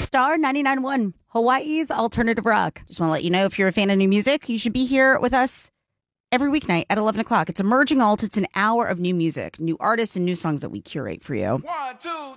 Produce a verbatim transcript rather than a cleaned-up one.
Star ninety-nine point one, Hawaii's alternative rock. Just want to let you know, if you're a fan of new music, you should be here with us every weeknight at eleven o'clock. It's Emerging Alt. It's an hour of new music, new artists, and new songs that we curate for you. One, two,